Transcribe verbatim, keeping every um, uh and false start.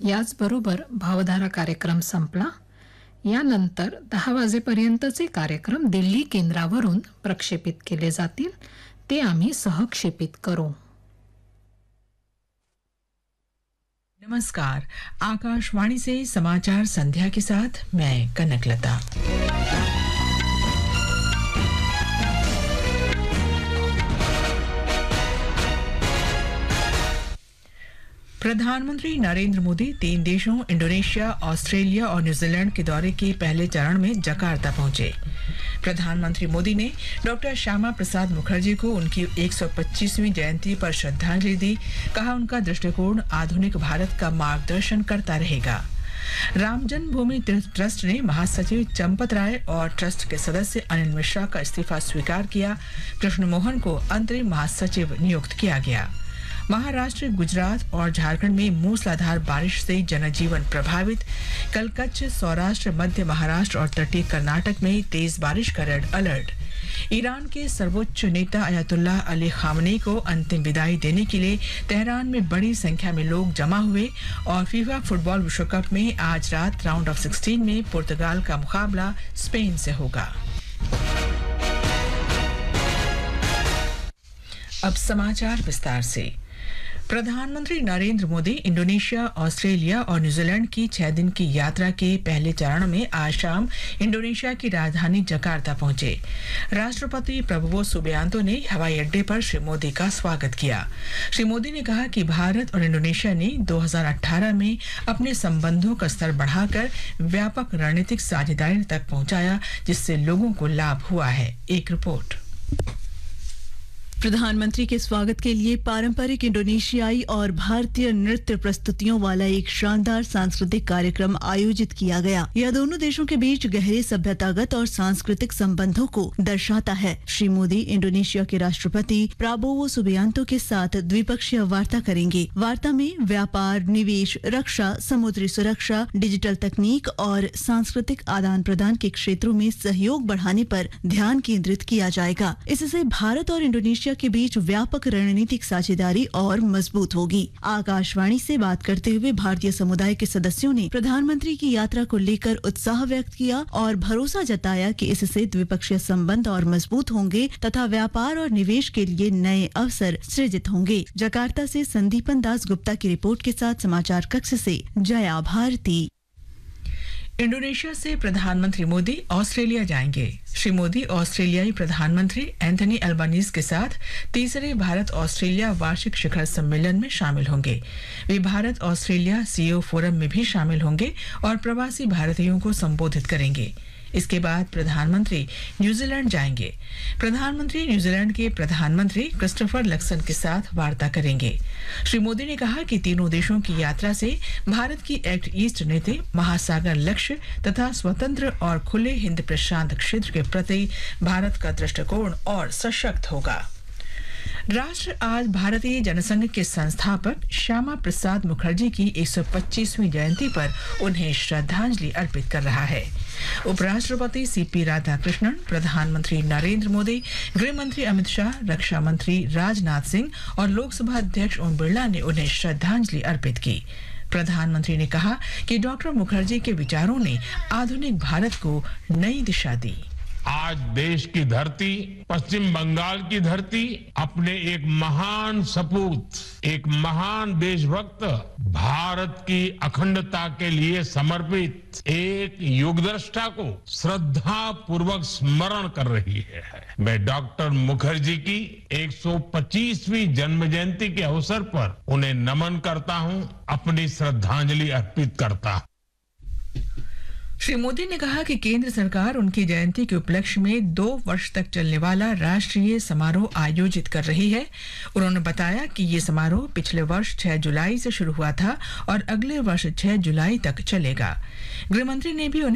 याचबरोबर भावधारा कार्यक्रम संपला. यानंतर दहा वाजेपर्यंतचे कार्यक्रम दिल्ली केंद्रावरून प्रक्षेपित केले जातील. ते आम्ही सहक्षेपित करू. नमस्कार, आकाशवाणी से समाचार संध्या के साथ मैं कनकलता. प्रधानमंत्री नरेंद्र मोदी तीन देशों इंडोनेशिया, ऑस्ट्रेलिया और न्यूजीलैंड के दौरे के पहले चरण में जकार्ता पहुंचे. प्रधानमंत्री मोदी ने डॉक्टर श्यामा प्रसाद मुखर्जी को उनकी एक सौ पच्चीसवीं जयंती पर श्रद्धांजलि दी. कहा, उनका दृष्टिकोण आधुनिक भारत का मार्गदर्शन करता रहेगा. राम जन्मभूमि तीर्थ ट्रस्ट ने महासचिव चंपत राय और ट्रस्ट के सदस्य अनिल मिश्रा का इस्तीफा स्वीकार किया. कृष्ण मोहन को अंतरिम महासचिव नियुक्त किया गया. महाराष्ट्र, गुजरात और झारखंड में मूसलाधार बारिश से जनजीवन प्रभावित. कल कच्छ, सौराष्ट्र, मध्य महाराष्ट्र और तटीय कर्नाटक में तेज बारिश का रेड अलर्ट. ईरान के सर्वोच्च नेता अयतुल्लाह अली खामनेई को अंतिम विदाई देने के लिए तेहरान में बड़ी संख्या में लोग जमा हुए. और फीफा फुटबॉल विश्व कप में आज रात राउंड ऑफ सिक्सटीन में पुर्तगाल का मुकाबला स्पेन से होगा. अब समाचार विस्तार से. प्रधानमंत्री नरेंद्र मोदी इंडोनेशिया, ऑस्ट्रेलिया और न्यूजीलैंड की छह दिन की यात्रा के पहले चरण में आज शाम इंडोनेशिया की राजधानी जकार्ता पहुंचे. राष्ट्रपति प्रबोवो सुबियांतो ने हवाई अड्डे पर श्री मोदी का स्वागत किया. श्री मोदी ने कहा कि भारत और इंडोनेशिया ने दो हज़ार अठारह में अपने संबंधों का स्तर बढ़ाकर व्यापक रणनीतिक साझेदारी तक पहुंचाया, जिससे लोगों को लाभ हुआ है. एक रिपोर्ट. प्रधानमंत्री के स्वागत के लिए पारंपरिक इंडोनेशियाई और भारतीय नृत्य प्रस्तुतियों वाला एक शानदार सांस्कृतिक कार्यक्रम आयोजित किया गया. यह दोनों देशों के बीच गहरे सभ्यतागत और सांस्कृतिक संबंधों को दर्शाता है. श्री मोदी इंडोनेशिया के राष्ट्रपति प्राबोवो सुबियांतो के साथ द्विपक्षीय वार्ता करेंगे. वार्ता में व्यापार, निवेश, रक्षा, समुद्री सुरक्षा, डिजिटल तकनीक और सांस्कृतिक आदान प्रदान के क्षेत्रों में सहयोग बढ़ाने पर ध्यान केंद्रित किया जाएगा. इससे भारत और इंडोनेशिया के बीच व्यापक रणनीतिक साझेदारी और मजबूत होगी. आकाशवाणी से बात करते हुए भारतीय समुदाय के सदस्यों ने प्रधानमंत्री की यात्रा को लेकर उत्साह व्यक्त किया और भरोसा जताया कि इससे द्विपक्षीय संबंध और मजबूत होंगे तथा व्यापार और निवेश के लिए नए अवसर सृजित होंगे. जकार्ता से संदीपन दास गुप्ता की रिपोर्ट के साथ समाचार कक्ष से जया भारती. इंडोनेशिया से प्रधानमंत्री मोदी ऑस्ट्रेलिया जाएंगे. श्री मोदी ऑस्ट्रेलियाई प्रधानमंत्री एंथनी अल्बानीज के साथ तीसरे भारत ऑस्ट्रेलिया वार्षिक शिखर सम्मेलन में शामिल होंगे. वे भारत ऑस्ट्रेलिया सीईओ फोरम में भी शामिल होंगे और प्रवासी भारतीयों को संबोधित करेंगे. इसके बाद प्रधानमंत्री न्यूजीलैंड जाएंगे. प्रधानमंत्री न्यूजीलैंड के प्रधानमंत्री क्रिस्टोफर लक्सन के साथ वार्ता करेंगे. श्री मोदी ने कहा कि तीनों देशों की यात्रा से भारत की एक्ट ईस्ट नीति, महासागर लक्ष्य तथा स्वतंत्र और खुले हिंद प्रशांत क्षेत्र के प्रति भारत का दृष्टिकोण और सशक्त होगा. राष्ट्र आज भारतीय जनसंघ के संस्थापक श्यामा प्रसाद मुखर्जी की एक सौ पच्चीसवीं जयंती पर उन्हें श्रद्धांजलि अर्पित कर रहा है. उपराष्ट्रपति सीपी राधाकृष्णन, प्रधानमंत्री नरेंद्र मोदी, गृह मंत्री अमित शाह, रक्षा मंत्री राजनाथ सिंह और लोकसभा अध्यक्ष ओम बिरला ने उन्हें श्रद्धांजलि अर्पित की. प्रधानमंत्री ने कहा कि डॉक्टर मुखर्जी के विचारों ने आधुनिक भारत को नई दिशा दी. आज देश की धरती, पश्चिम बंगाल की धरती अपने एक महान सपूत, एक महान देशभक्त, भारत की अखंडता के लिए समर्पित एक युगदृष्टा को श्रद्धा पूर्वक स्मरण कर रही है. मैं डॉक्टर मुखर्जी की एक सौ पच्चीसवीं जन्म जयंती के अवसर पर उन्हें नमन करता हूं, अपनी श्रद्धांजलि अर्पित करता हूं. श्री मोदी ने कहा कि केंद्र सरकार उनकी जयंती के उपलक्ष्य में दो वर्ष तक चलने वाला राष्ट्रीय समारोह आयोजित कर रही है. उन्होंने बताया कि ये समारोह पिछले वर्ष छह जुलाई से शुरू हुआ था और अगले वर्ष छह जुलाई तक चलेगा. गृह मंत्री ने भी